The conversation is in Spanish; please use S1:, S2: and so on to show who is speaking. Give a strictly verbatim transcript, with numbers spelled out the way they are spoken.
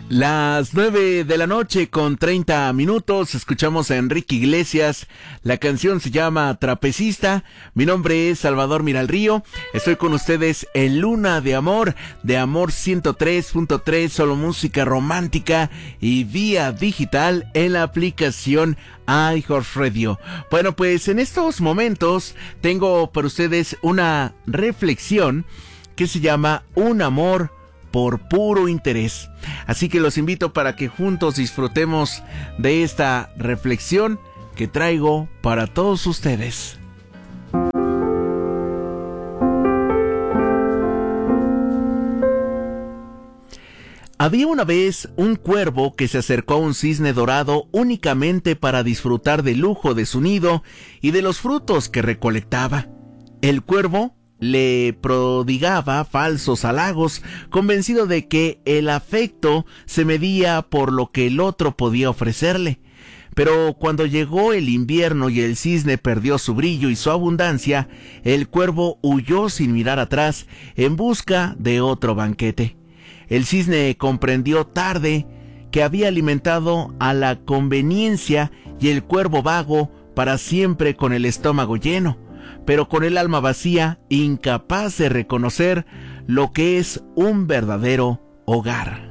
S1: Las nueve de la noche con treinta minutos, escuchamos a Enrique Iglesias, la canción se llama Trapecista. Mi nombre es Salvador Miralrío, estoy con ustedes en Luna de Amor, de Amor ciento tres punto tres, solo música romántica y vía digital en la aplicación iHeartRadio. Bueno, pues en estos momentos tengo para ustedes una reflexión que se llama Un amor por puro interés. Así que los invito para que juntos disfrutemos de esta reflexión que traigo para todos ustedes. Había una vez un cuervo que se acercó a un cisne dorado únicamente para disfrutar del lujo de su nido y de los frutos que recolectaba. El cuervo le prodigaba falsos halagos, convencido de que el afecto se medía por lo que el otro podía ofrecerle. Pero cuando llegó el invierno y el cisne perdió su brillo y su abundancia, el cuervo huyó sin mirar atrás en busca de otro banquete. El cisne comprendió tarde que había alimentado a la conveniencia y el cuervo vago para siempre con el estómago lleno, pero con el alma vacía, incapaz de reconocer lo que es un verdadero hogar.